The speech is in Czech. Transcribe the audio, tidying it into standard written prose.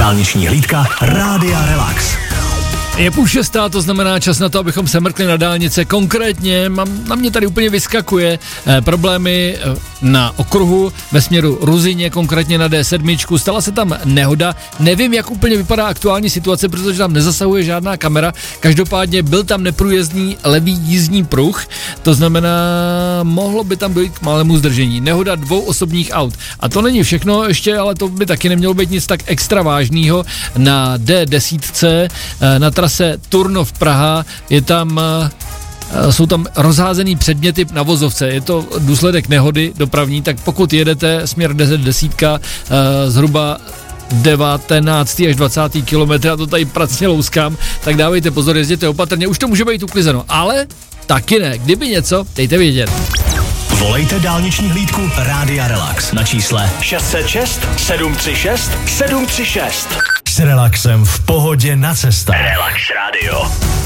Dálniční hlídka Rádia Relax. Je 5:30, to znamená čas na to, abychom se mrkli na dálnice. Konkrétně na mě tady úplně vyskakuje problémy na okruhu ve směru Ruzyně, konkrétně na D7. Stala se tam nehoda. Nevím, jak úplně vypadá aktuální situace, protože tam nezasahuje žádná kamera. Každopádně byl tam neprůjezdný levý jízdní pruh, to znamená, mohlo by tam dojít k malému zdržení. Nehoda 2 osobních aut. A to není všechno ještě, ale to by taky nemělo být nic tak extra vážného. Na D10 na trase Turnov Praha jsou tam rozházený předměty na vozovce. Je to důsledek nehody dopravní, tak pokud jedete směr 10 zhruba 19. až 20. kilometr, a to tady pracně louskám, tak dávejte pozor, jezděte opatrně, už to může být uklizeno, ale taky ne, kdyby něco, dejte vědět. Volejte dálniční hlídku Rádia Relax na čísle 606 736 736. S relaxem v pohodě na cestách. Relax Radio.